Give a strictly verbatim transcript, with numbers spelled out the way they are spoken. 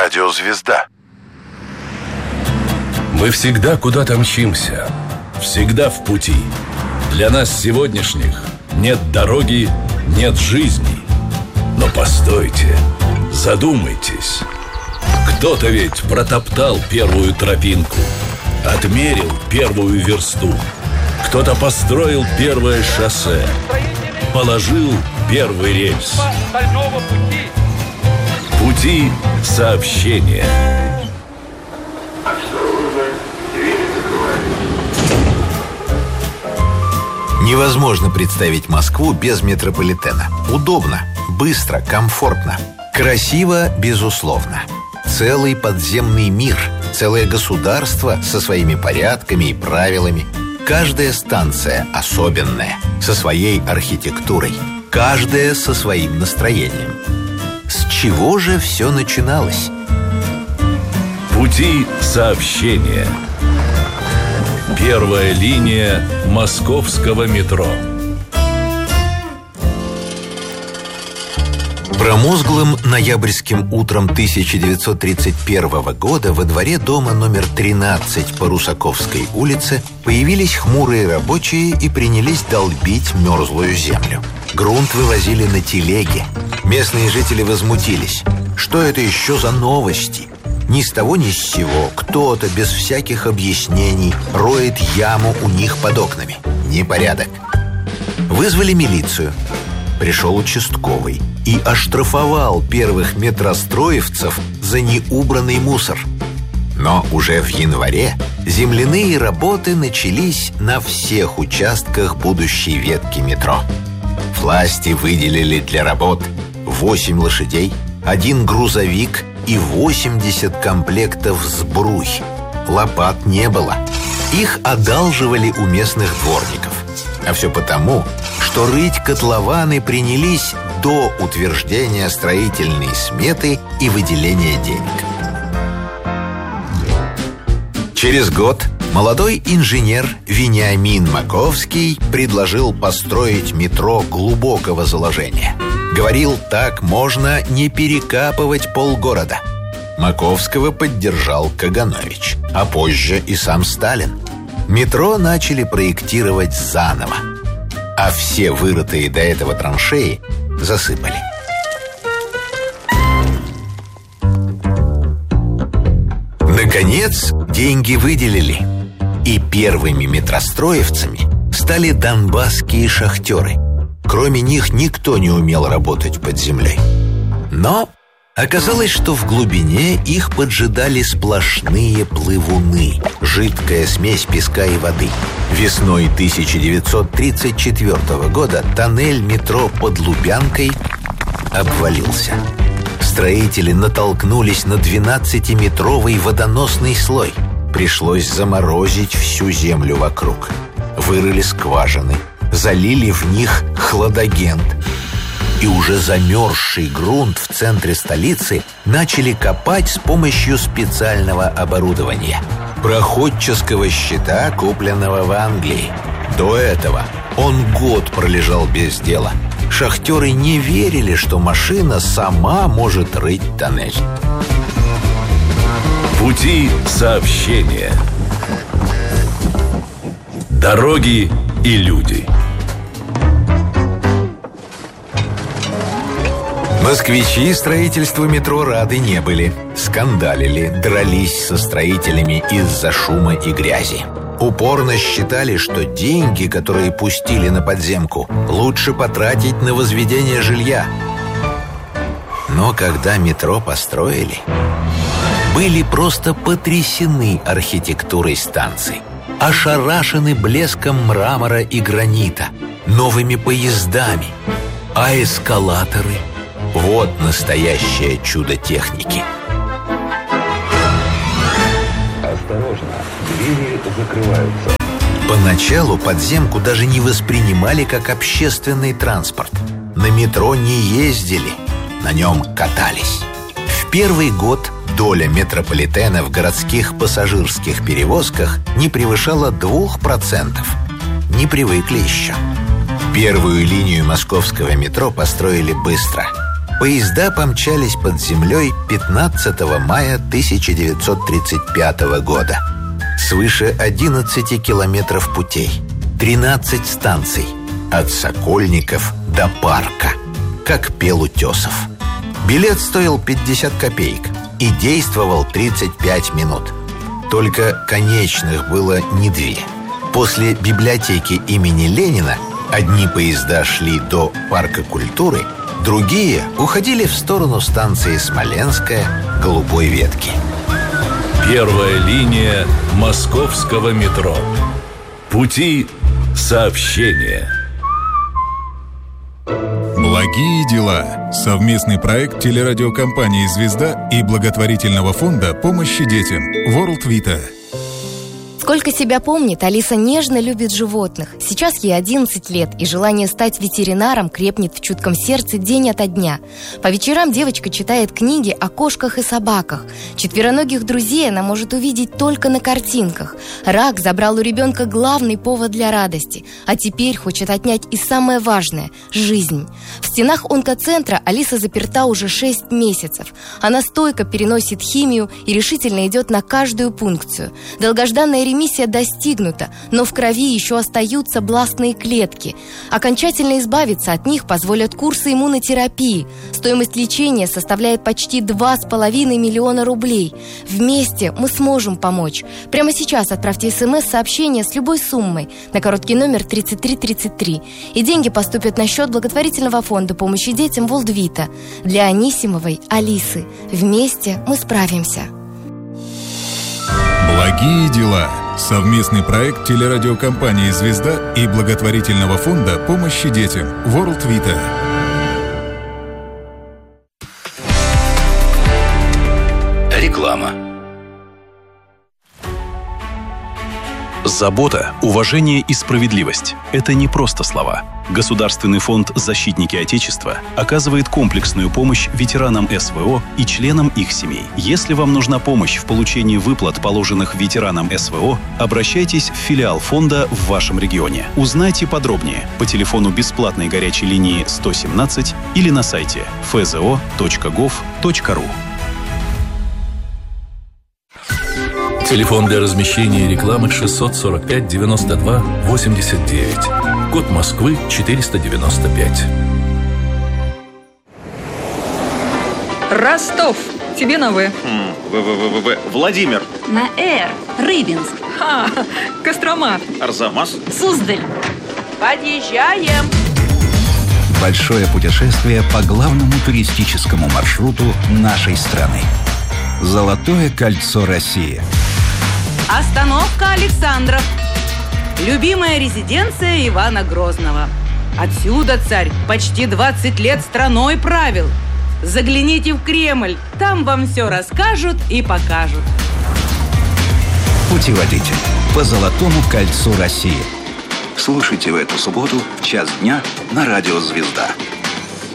Радиозвезда. Мы всегда куда-то мчимся, всегда в пути. Для нас сегодняшних нет дороги, нет жизни. Но постойте, задумайтесь. Кто-то ведь протоптал первую тропинку, отмерил первую версту. Кто-то построил первое шоссе, положил первый рельс. Пути сообщения. Невозможно представить Москву без метрополитена. Удобно, быстро, комфортно. Красиво, безусловно. Целый подземный мир, целое государство со своими порядками и правилами. Каждая станция особенная, со своей архитектурой. Каждая со своим настроением. С чего же все начиналось? Пути сообщения. Первая линия московского метро. Промозглым ноябрьским утром тысяча девятьсот тридцать первого года во дворе дома номер тринадцать по Русаковской улице появились хмурые рабочие и принялись долбить мерзлую землю. Грунт вывозили на телеге. Местные жители возмутились. Что это еще за новости? Ни с того ни с сего кто-то без всяких объяснений роет яму у них под окнами. Непорядок. Вызвали милицию. Пришел участковый и оштрафовал первых метростроевцев за неубранный мусор. Но уже в январе земляные работы начались на всех участках будущей ветки метро. Власти выделили для работ восемь лошадей, один грузовик и восемьдесят комплектов сбруй. Лопат не было. Их одалживали у местных дворников. А все потому, что рыть котлованы принялись до утверждения строительной сметы и выделения денег. Через год молодой инженер Вениамин Маковский предложил построить метро глубокого заложения. Говорил, так можно не перекапывать полгорода. Маковского поддержал Каганович, а позже и сам Сталин. Метро начали проектировать заново, а все вырытые до этого траншеи засыпали. Наконец, деньги выделили. И первыми метростроевцами стали донбасские шахтеры. Кроме них никто не умел работать под землей. Но оказалось, что в глубине их поджидали сплошные плывуны, жидкая смесь песка и воды. Весной тысяча девятьсот тридцать четвёртого года тоннель метро под Лубянкой обвалился. Строители натолкнулись на двенадцатиметровый водоносный слой. Пришлось заморозить всю землю вокруг. Вырыли скважины, залили в них хладагент. И уже замерзший грунт в центре столицы начали копать с помощью специального оборудования – проходческого щита, купленного в Англии. До этого он год пролежал без дела. Шахтеры не верили, что машина сама может рыть тоннель. Пути сообщения. Дороги и люди. Москвичи строительству метро рады не были. Скандалили, дрались со строителями из-за шума и грязи. Упорно считали, что деньги, которые пустили на подземку, лучше потратить на возведение жилья. Но когда метро построили, были просто потрясены архитектурой станций, ошарашены блеском мрамора и гранита, новыми поездами, а эскалаторы – вот настоящее чудо техники. Осторожно, двери закрываются. Поначалу подземку даже не воспринимали как общественный транспорт. На метро не ездили, на нем катались. В первый год доля метрополитена в городских пассажирских перевозках не превышала двух процентов. Не привыкли еще. Первую линию московского метро построили быстро. Поезда помчались под землей пятнадцатого мая тысяча девятьсот тридцать пятого года. Свыше одиннадцати километров путей, тринадцать станций, от Сокольников до Парка, как пел Утесов. Билет стоил пятьдесят копеек и действовал тридцать пять минут. Только конечных было не две. После библиотеки имени Ленина одни поезда шли до Парка культуры, другие уходили в сторону станции Смоленская, Голубой ветки. Первая линия московского метро. Пути сообщения. Благие дела. Совместный проект телерадиокомпании «Звезда» и благотворительного фонда помощи детям World Vita. Сколько себя помнит, Алиса нежно любит животных. Сейчас ей одиннадцать лет, и желание стать ветеринаром крепнет в чутком сердце день ото дня. По вечерам девочка читает книги о кошках и собаках. Четвероногих друзей она может увидеть только на картинках. Рак забрал у ребенка главный повод для радости, а теперь хочет отнять и самое важное – жизнь. В стенах онкоцентра Алиса заперта уже шесть месяцев. Она стойко переносит химию и решительно идет на каждую пункцию. Долгожданная ремиссия Миссия достигнута, но в крови еще остаются бластные клетки. Окончательно избавиться от них позволят курсы иммунотерапии. Стоимость лечения составляет почти два с половиной миллиона рублей. Вместе мы сможем помочь. Прямо сейчас отправьте смс-сообщение с любой суммой на короткий номер тридцать три тридцать три. И деньги поступят на счет благотворительного фонда помощи детям World Vita для Анисимовой Алисы. Вместе мы справимся. Благие дела. Совместный проект телерадиокомпании «Звезда» и благотворительного фонда помощи детям World Vita. Реклама. Забота, уважение и справедливость – это не просто слова. Государственный фонд «Защитники Отечества» оказывает комплексную помощь ветеранам эс вэ о и членам их семей. Если вам нужна помощь в получении выплат, положенных ветеранам эс вэ о, обращайтесь в филиал фонда в вашем регионе. Узнайте подробнее по телефону бесплатной горячей линии сто семнадцать или на сайте эф зэ о точка гов точка ру. Телефон для размещения рекламы шестьсот сорок пять девяносто два восемьдесят девять. Код Москвы четыреста девяносто пять. Ростов. Тебе на В. В-В-В-В. Владимир. На Р. Рыбинск. Ха, Кострома. Арзамас. Суздаль. Подъезжаем. Большое путешествие по главному туристическому маршруту нашей страны. Золотое кольцо России. Остановка Александров. Любимая резиденция Ивана Грозного. Отсюда царь почти двадцать лет страной правил. Загляните в Кремль, там вам все расскажут и покажут. Путеводитель по Золотому кольцу России. Слушайте в эту субботу в час дня на радио «Звезда».